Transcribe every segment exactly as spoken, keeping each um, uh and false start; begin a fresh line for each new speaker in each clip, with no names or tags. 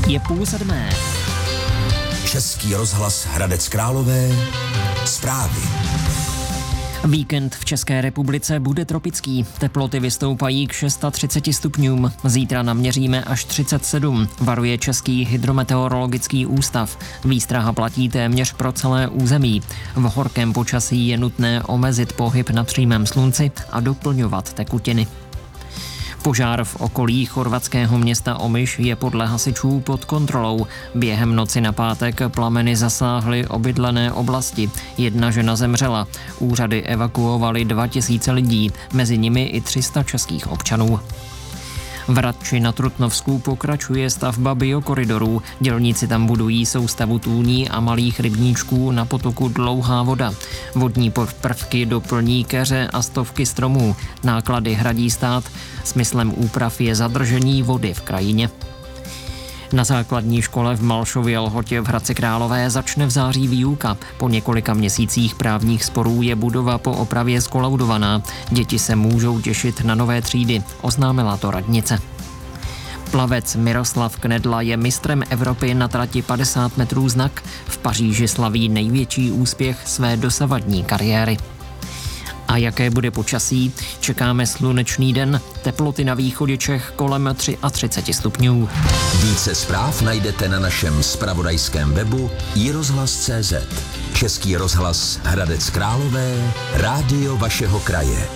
Je půl sedmé.
Český rozhlas Hradec Králové. Zprávy.
Víkend v České republice bude tropický. Teploty vystoupají k třiceti šesti stupňům. Zítra naměříme až třicet sedm, varuje Český hydrometeorologický ústav. Výstraha platí téměř pro celé území. V horkém počasí je nutné omezit pohyb na přímém slunci a doplňovat tekutiny. Požár v okolí chorvatského města Omiš je podle hasičů pod kontrolou. Během noci na pátek plameny zasáhly obydlené oblasti. Jedna žena zemřela. Úřady evakuovaly dva tisíce lidí, mezi nimi i tři sta českých občanů. V Radči na Trutnovsku pokračuje stavba biokoridorů. Dělníci tam budují soustavu tůní a malých rybníčků na potoku Dlouhá voda. Vodní prvky doplní keře a stovky stromů. Náklady hradí stát. Smyslem úprav je zadržení vody v krajině. Na základní škole v Malšově Lhotě v Hradci Králové začne v září výuka. Po několika měsících právních sporů je budova po opravě zkolaudovaná. Děti se můžou těšit na nové třídy, oznámila to radnice. Plavec Miroslav Knedla je mistrem Evropy na trati padesát metrů znak. V Paříži slaví největší úspěch své dosavadní kariéry. A jaké bude počasí? Čekáme slunečný den, teploty na východě Čech kolem třiceti tří stupňů.
Více zpráv najdete na našem zpravodajském webu i rozhlas tečka cé zet. Český rozhlas Hradec Králové, rádio vašeho kraje.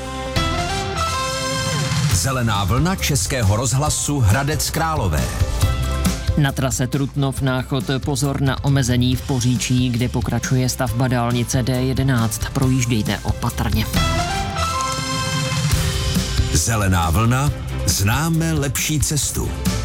Zelená vlna Českého rozhlasu Hradec Králové.
Na trase Trutnov Náchod pozor na omezení v Poříčí, kde pokračuje stavba dálnice D jedenáct. Projíždějte opatrně.
Zelená vlna, známe lepší cestu.